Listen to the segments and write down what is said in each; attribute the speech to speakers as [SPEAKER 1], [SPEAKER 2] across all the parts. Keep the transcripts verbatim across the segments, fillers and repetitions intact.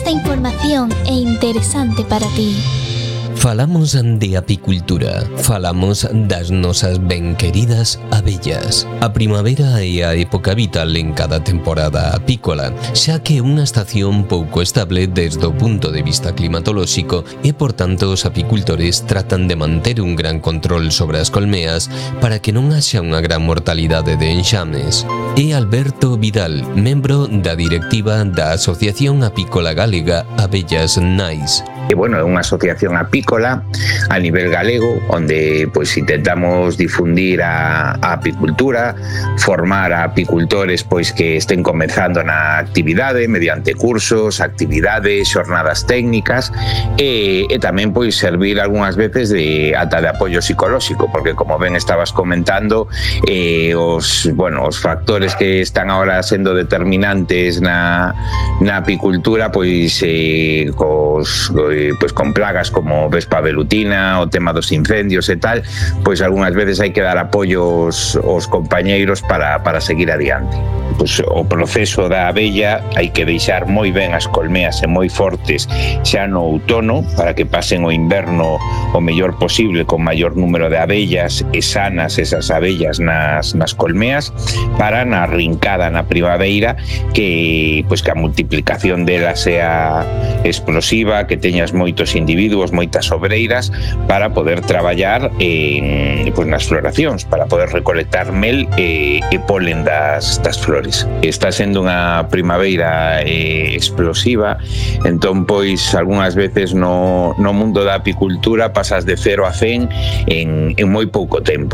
[SPEAKER 1] esta información é interesante para ti.
[SPEAKER 2] Falamos de apicultura, falamos das nosas ben queridas abellas. A primavera é a época vital en cada temporada apícola, xa que é unha estación pouco estable desde o punto de vista climatolóxico e, por tanto, os apicultores tratan de manter un gran control sobre as colmeas para que non haxa unha gran mortalidade de enxames. É Alberto Vidal, membro da directiva da Asociación Apícola Galega Abellas Nais.
[SPEAKER 3] E, bueno, é unha asociación apícola a nivel galego onde pois intentamos difundir a, a apicultura, formar a apicultores pois que estén comenzando na actividade mediante cursos, actividades, xornadas técnicas e, e tamén pois servir algunhas veces de ata de apoio psicolóxico, porque como ben estabas comentando, eh, os, bueno, os factores que están ahora sendo determinantes na, na apicultura pois eh, cos pois con plagas como vespa velutina, o tema dos incendios e tal, pois algunhas veces hai que dar apoios aos compañeiros para, para seguir adiante. Pois o proceso da abella hai que deixar moi ben as colmeas e moi fortes xa no outono para que pasen o inverno o mellor posible con maior número de abellas e sanas esas abellas nas, nas colmeas para na rincada na primavera que pois que a multiplicación delas sea explosiva, que teñas moitos individuos, moitas obreiras para poder traballar en, pois nas floracións, para poder recolectar mel e, e polen das, das flores. Está sendo unha primavera eh, explosiva, entón pois algunhas veces no, no mundo da apicultura pasas de cero a cen en, en moi pouco tempo.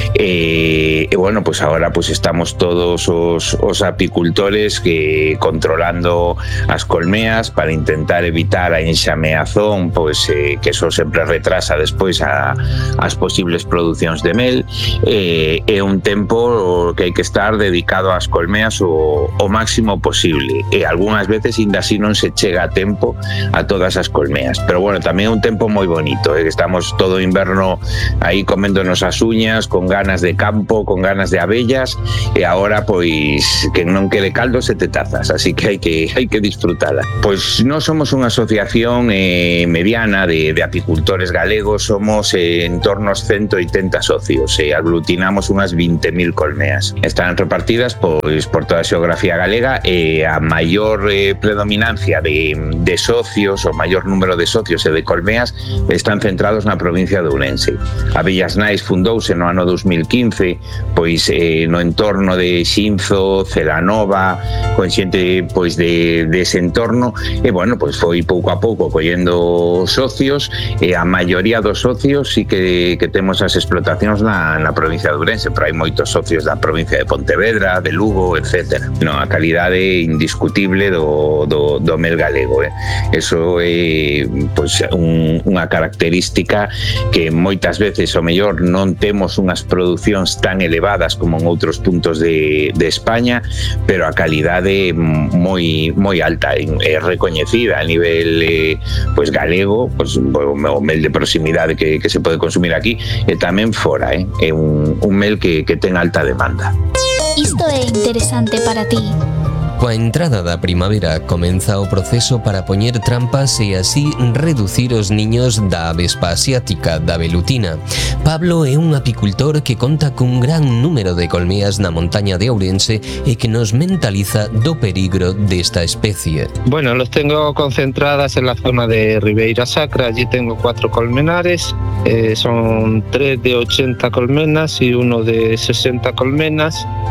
[SPEAKER 3] E, e bueno, pois agora pois estamos todos os, os apicultores que controlando as colmeas para intentar evitar a enxameazón, pois eh, que eso sempre retrasa despois a, as posibles producións de mel. Eh, é un tempo que hai que estar dedicado ás colmeas o, o máximo posible e algunhas veces ainda así non se chega a tempo a todas as colmeas, pero bueno, tamén é un tempo moi bonito, eh, estamos todo o inverno aí coméndonos as uñas con ganas de campo, con ganas de abellas e agora pois que non quere caldo sete tazas, así que hai que hai que disfrutala. Pois nós somos unha asociación eh, mediana de, de apicultores galegos, somos eh, en torno aos ciento oitenta socios e eh, aglutinamos unhas vinte mil colmeas. Están repartidas pois por toda a xeografía galega e a maior eh, predominancia de, de socios, o maior número de socios e de colmeas están centrados na provincia de Ourense. Abellas Nais fundouse no ano dos mil quince, pois eh, no entorno de Xinzo, Celanova, con xente pois de, de ese entorno e bueno, pois foi pouco a pouco collendo socios e a maioría dos socios sí que, que temos as explotacións na, na provincia de Ourense, pero hai moitos socios da provincia de Pontevedra, de Lugo, etcétera. No, a calidade indiscutible do, do, do mel galego, eh. Eso é pois, un, unha característica que moitas veces o mellor non temos unhas producións tan elevadas como en outros puntos de, de España, pero a calidade moi moi alta, é recoñecida a nivel eh, pois galego, pois, o mel de proximidade que, que se pode consumir aquí e tamén fora, eh. É un, un mel que, que ten alta demanda.
[SPEAKER 1] Isto é interesante para ti.
[SPEAKER 2] Coa entrada da primavera comeza o proceso para poñer trampas e así reducir os niños da avespa asiática, da velutina. Pablo é un apicultor que conta cun gran número de colmeas na montaña de Ourense e que nos mentaliza do peligro desta especie.
[SPEAKER 4] Bueno, los tengo concentradas en la zona de Ribeira Sacra, allí tengo cuatro colmenares, eh, son tres de ochenta colmenas y uno de sesenta colmenas.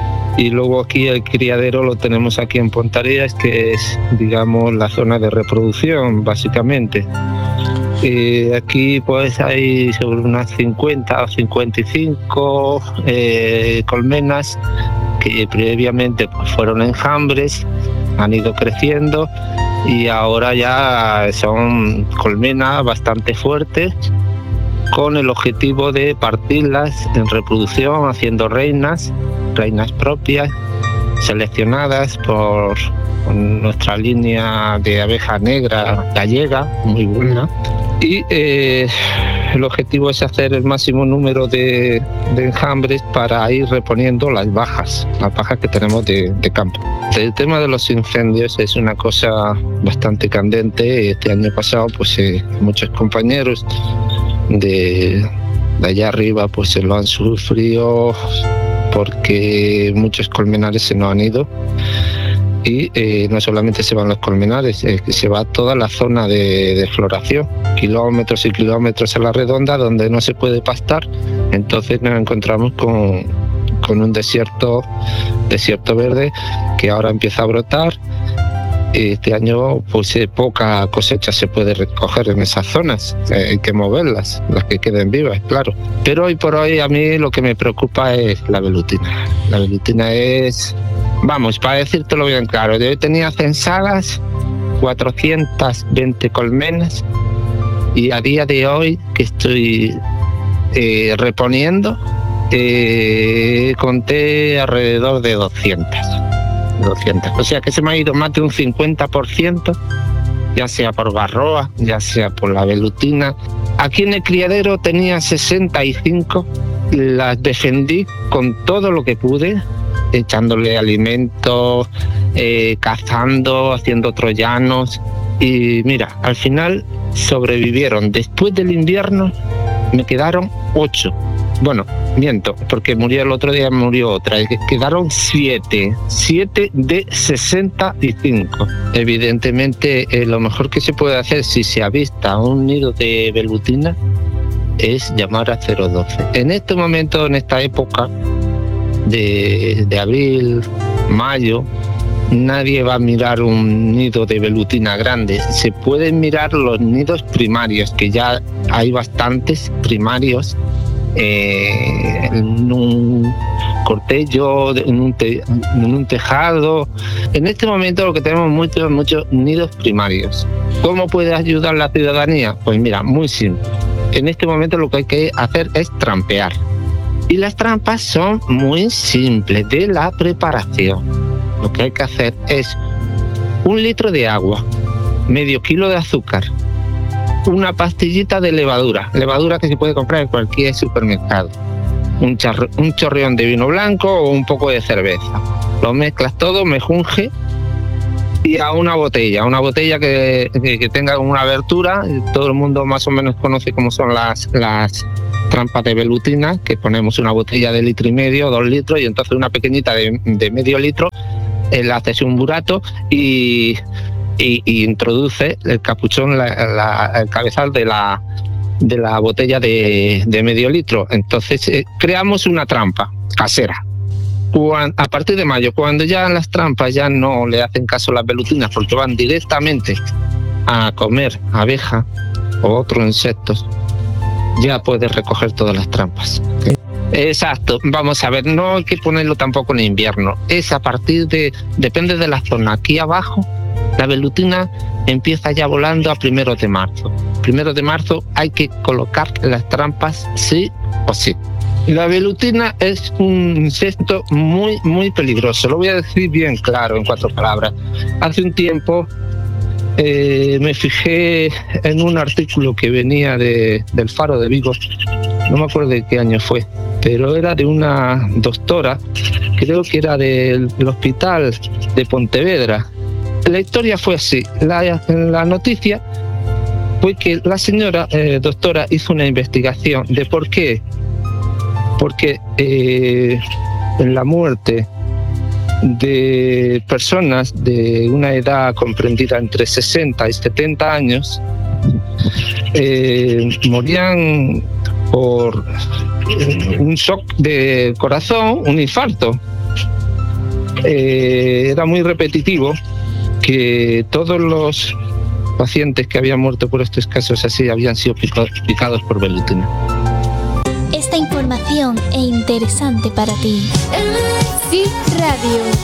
[SPEAKER 4] Y luego aquí el criadero lo tenemos aquí en Pontareas, que es, digamos, la zona de reproducción, básicamente. Y aquí pues hay sobre unas cincuenta o cincuenta y cinco eh, colmenas que previamente pues, fueron enjambres, han ido creciendo y ahora ya son colmenas bastante fuertes, con el objetivo de partirlas en reproducción, haciendo reinas, reinas propias, seleccionadas por nuestra línea de abeja negra gallega, muy buena. Y eh, el objetivo es hacer el máximo número de, de enjambres para ir reponiendo las bajas, las bajas que tenemos de, de campo. El tema de los incendios es una cosa bastante candente. Este año pasado, pues eh, muchos compañeros de, de allá arriba pues se lo han sufrido porque muchos colmenares se nos han ido. Y eh, no solamente se van los colmenares, eh, se va toda la zona de, de floración, kilómetros y kilómetros a la redonda donde no se puede pastar. Entonces nos encontramos con, con un desierto, desierto verde que ahora empieza a brotar. Este año pues eh, poca cosecha se puede recoger en esas zonas, eh, hay que moverlas, las que queden vivas, claro. Pero hoy por hoy a mí lo que me preocupa es la velutina. La velutina es... Vamos, para decírtelo bien claro, yo tenía censadas cuatrocientas veinte colmenas y a día de hoy que estoy eh, reponiendo, eh, conté alrededor de doscientas. O sea que se me ha ido más de un cincuenta por ciento, ya sea por varroa, ya sea por la velutina. Aquí en el criadero tenía sesenta y cinco, las defendí con todo lo que pude, echándole alimento, eh, cazando, haciendo troyanos. Y mira, al final sobrevivieron. Después del invierno me quedaron ocho. Bueno, miento, porque murió el otro día, murió otra. Quedaron siete. Siete de sesenta y cinco. Evidentemente, eh, lo mejor que se puede hacer si se avista un nido de velutina es llamar a cero doce. En este momento, en esta época, De, de abril, mayo, nadie va a mirar un nido de velutina grande. Se pueden mirar los nidos primarios, que ya hay bastantes primarios, eh, en un cortello, en un, te, en un tejado. En este momento lo que tenemos muchos, muchos nidos primarios. ¿Cómo puede ayudar la ciudadanía? Pues mira, muy simple. En este momento lo que hay que hacer es trampear. Y las trampas son muy simples de la preparación. Lo que hay que hacer es un litro de agua, medio kilo de azúcar, una pastillita de levadura, levadura que se puede comprar en cualquier supermercado, un, charro, un chorreón de vino blanco o un poco de cerveza. Lo mezclas todo, mejunje, y a una botella, una botella que, que, que tenga una abertura. Todo el mundo más o menos conoce cómo son las... las trampas de velutina, que ponemos una botella de litro y medio, dos litros, y entonces una pequeñita de, de medio litro, le haces un burato y, y, y introduce el capuchón, la, la, el cabezal de la, de la botella de, de medio litro. Entonces eh, creamos una trampa casera. Cuando, a partir de mayo, cuando ya las trampas ya no le hacen caso a las velutinas porque van directamente a comer abeja o otros insectos, ya puedes recoger todas las trampas. Exacto, vamos a ver, no hay que ponerlo tampoco en invierno, es a partir de, depende de la zona. Aquí abajo la velutina empieza ya volando a primeros de marzo. Primeros de marzo hay que colocar las trampas sí o sí. La velutina es un insecto muy, muy peligroso, lo voy a decir bien claro en cuatro palabras. Hace un tiempo Eh, me fijé en un artículo que venía de, del Faro de Vigo, no me acuerdo de qué año fue, pero era de una doctora, creo que era del, del hospital de Pontevedra. La historia fue así, la, la noticia fue que la señora eh, doctora hizo una investigación de por qué, porque eh, en la muerte de personas de una edad comprendida entre sesenta y setenta años, eh, morían por un shock de corazón, un infarto. Eh, era muy repetitivo que todos los pacientes que habían muerto por estos casos así habían sido picados, picados por velutina.
[SPEAKER 1] Esta información es interesante para ti.
[SPEAKER 5] M F I Radio.